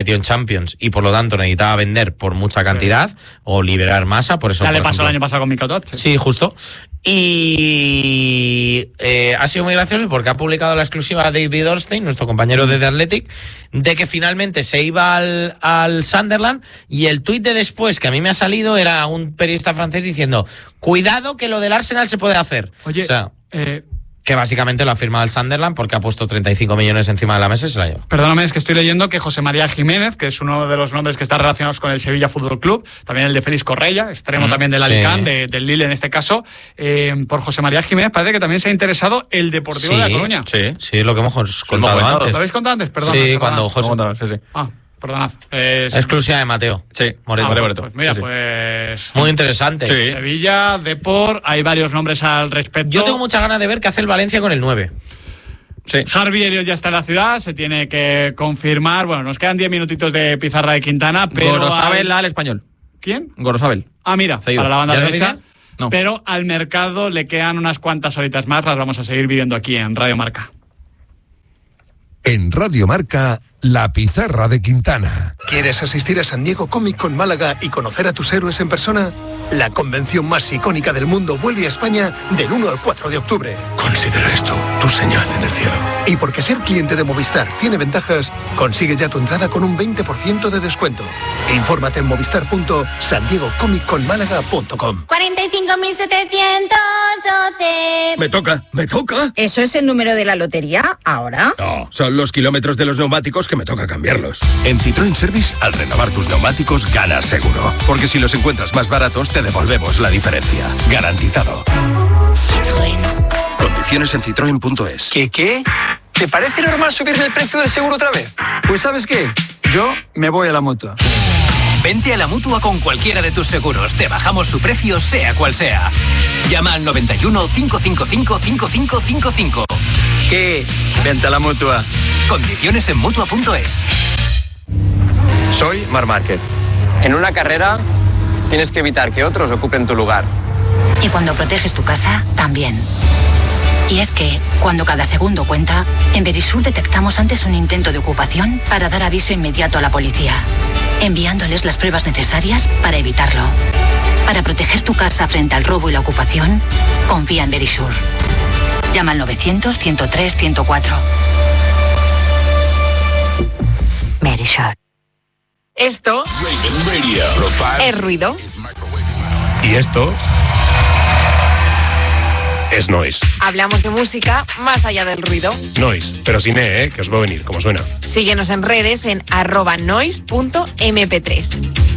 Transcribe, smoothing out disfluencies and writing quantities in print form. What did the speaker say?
metió en Champions y por lo tanto necesitaba vender por mucha cantidad o liberar masa, por eso... Ya le pasó el año pasado con Mikautov. Sí, justo. Y ha sido muy gracioso porque ha publicado la exclusiva David Ornstein, nuestro compañero de The Athletic, de que finalmente se iba al Sunderland, y el tuit de después que a mí me ha salido era un periodista francés diciendo: cuidado que lo del Arsenal se puede hacer. Oye, o sea, que básicamente lo ha firmado el Sunderland porque ha puesto 35 millones encima de la mesa y se la lleva. Perdóname, es que estoy leyendo que José María Jiménez, que es uno de los nombres que está relacionados con el Sevilla Fútbol Club, también el de Félix Correia, extremo también del Alicante, del Lille en este caso, por José María Jiménez parece que también se ha interesado el Deportivo de La Coruña. Sí, es lo que hemos contado antes. ¿Lo habéis contado antes? Perdón. Sí, cuando José... Perdonad. Exclusiva de Mateo. Sí, Moreto. Pues mira, pues... Muy interesante. Sí. Sevilla, Depor, hay varios nombres al respecto. Yo tengo muchas ganas de ver qué hace el Valencia con el 9. Sí. Harvey Elliott ya está en la ciudad, se tiene que confirmar. Bueno, nos quedan 10 minutitos de pizarra de Quintana, pero... Gorosabel al Español. ¿Quién? Gorosabel. Mira, Ceido. para la banda derecha. No. Pero al mercado le quedan unas cuantas horitas más, las vamos a seguir viviendo aquí en Radio Marca. En Radio Marca, la pizarra de Quintana. ¿Quieres asistir a San Diego Comic Con Málaga y conocer a tus héroes en persona? La convención más icónica del mundo vuelve a España del 1 al 4 de octubre. Considera esto tu señal en el cielo. Y porque ser cliente de Movistar tiene ventajas, consigue ya tu entrada con un 20% de descuento. Infórmate en movistar.sandiegocomicconmálaga.com. 45.712. Me toca. ¿Eso es el número de la lotería ahora? No, son los kilómetros de los neumáticos que me toca cambiarlos. En Citroën Service, al renovar tus neumáticos, ganas seguro. Porque si los encuentras más baratos, te devolvemos la diferencia. Garantizado. Citroën. Condiciones en citroen.es. ¿Qué? ¿Te parece normal subirme el precio del seguro otra vez? Pues ¿sabes qué? Yo me voy a la Mutua. Vente a la Mutua con cualquiera de tus seguros. Te bajamos su precio, sea cual sea. Llama al 91 555 5555. ¿Qué? Vente a la Mutua. Condiciones en Mutua.es. Soy Marc Márquez. En una carrera tienes que evitar que otros ocupen tu lugar. Y cuando proteges tu casa, también. Y es que, cuando cada segundo cuenta, en Verisur detectamos antes un intento de ocupación para dar aviso inmediato a la policía, enviándoles las pruebas necesarias para evitarlo. Para proteger tu casa frente al robo y la ocupación, confía en Verisur. Llama al 900-103-104. Verisur. Esto es ruido. Y esto es noise. Hablamos de música más allá del ruido. Noise, pero sin que os va a venir, como suena. Síguenos en redes en @noise.mp3.